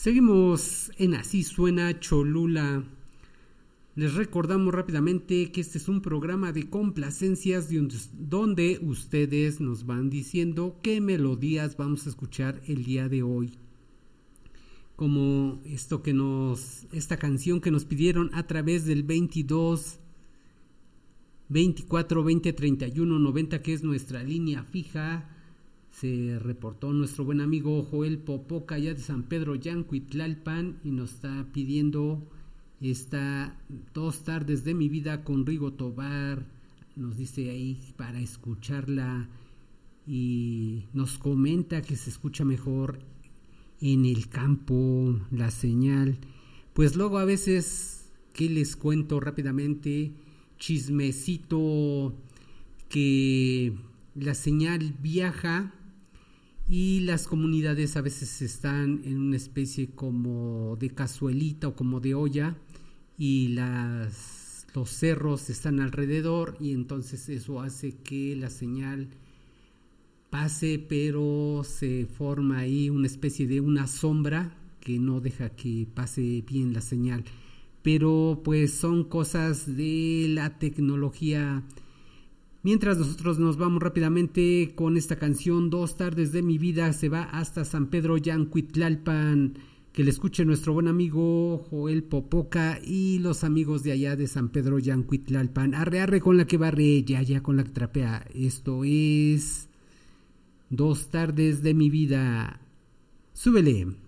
Seguimos en Así Suena Cholula. Les recordamos rápidamente que este es un programa de complacencias donde ustedes nos van diciendo qué melodías vamos a escuchar el día de hoy. Como esta canción que nos pidieron a través del 22 24 20 31 90, que es nuestra línea fija. Se reportó nuestro buen amigo Joel Popoca, allá de San Pedro Yancuitlalpan, y nos está pidiendo esta 2 tardes de mi vida con Rigo Tobar. Nos dice ahí para escucharla, y nos comenta que se escucha mejor en el campo la señal. Pues luego a veces, ¿qué les cuento rápidamente? Chismecito, que la señal viaja y las comunidades a veces están en una especie como de cazuelita o como de olla, y los cerros están alrededor, y entonces eso hace que la señal pase, pero se forma ahí una especie de una sombra que no deja que pase bien la señal. Pero pues son cosas de la tecnología. Mientras nosotros nos vamos rápidamente con esta canción, 2 tardes de mi vida, se va hasta San Pedro Yancuitlalpan. Que le escuche nuestro buen amigo Joel Popoca y los amigos de allá de San Pedro Yancuitlalpan. Arre, arre con la que barre, ya con la que trapea. Esto es 2 tardes de mi vida. Súbele.